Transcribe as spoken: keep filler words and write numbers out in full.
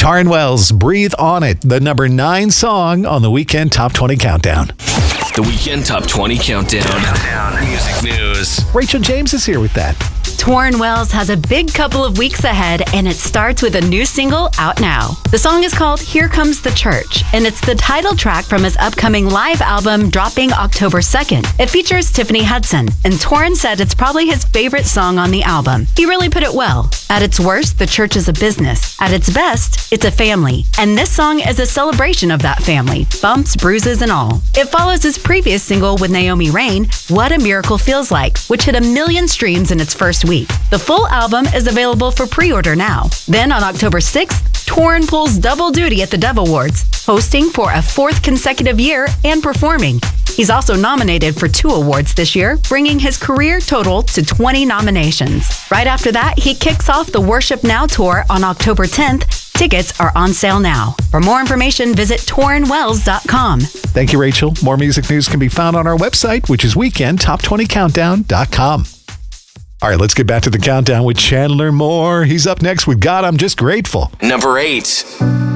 Taryn Wells, Breathe On It, the number nine song on the Weekend Top twenty Countdown. The Weekend Top twenty Countdown. Music news. Rachel James is here with that. Taryn Wells has a big couple of weeks ahead, and it starts with a new single out now. The song is called Here Comes the Church, and it's the title track from his upcoming live album dropping October second. It features Tiffany Hudson, and Taryn said it's probably his favorite song on the album. He really put it well. At its worst, the church is a business. At its best, it's a family. And this song is a celebration of that family, bumps, bruises, and all. It follows his previous single with Naomi Rain, What a Miracle Feels Like, which hit a million streams in its first week. The full album is available for pre-order now. Then on October sixth, Taryn pulls double duty at the Dove Awards, hosting for a fourth consecutive year and performing. He's also nominated for two awards this year, bringing his career total to twenty nominations. Right after that, he kicks off the Worship Now tour on October tenth. Tickets are on sale now. For more information, visit Taryn Wells dot com. Thank you, Rachel. More music news can be found on our website, which is weekend top twenty countdown dot com. All right, let's get back to the countdown with Chandler Moore. He's up next with God, I'm Just Grateful. Number eight.